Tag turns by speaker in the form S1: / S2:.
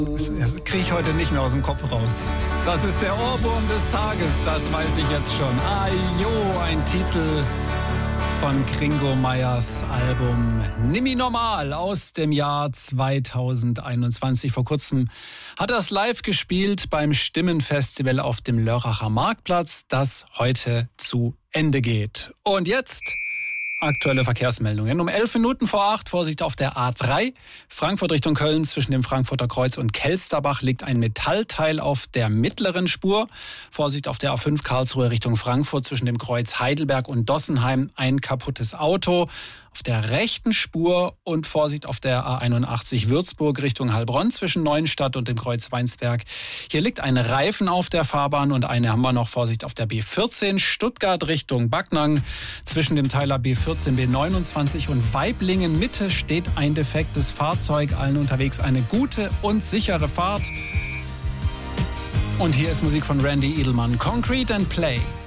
S1: Das kriege ich heute nicht mehr aus dem Kopf raus. Das ist der Ohrwurm des Tages, das weiß ich jetzt schon. Ajo, ein Titel von Gringo Meyers Album Nimmi Normal aus dem Jahr 2021. Vor kurzem hat er es live gespielt beim Stimmenfestival auf dem Lörracher Marktplatz, das heute zu Ende geht. Und jetzt aktuelle Verkehrsmeldungen. Um 7:11 Vorsicht auf der A3. Frankfurt Richtung Köln zwischen dem Frankfurter Kreuz und Kelsterbach liegt ein Metallteil auf der mittleren Spur. Vorsicht auf der A5 Karlsruhe Richtung Frankfurt zwischen dem Kreuz Heidelberg und Dossenheim ein kaputtes Auto. Auf der rechten Spur und Vorsicht auf der A81 Würzburg Richtung Heilbronn zwischen Neuenstadt und dem Kreuz Weinsberg. Hier liegt ein Reifen auf der Fahrbahn und eine haben wir noch. Vorsicht auf der B14 Stuttgart Richtung Backnang. Zwischen dem Teiler B14, B29 und Weiblingen Mitte steht ein defektes Fahrzeug. Allen unterwegs eine gute und sichere Fahrt. Und hier ist Musik von Randy Edelman. Concrete and Play.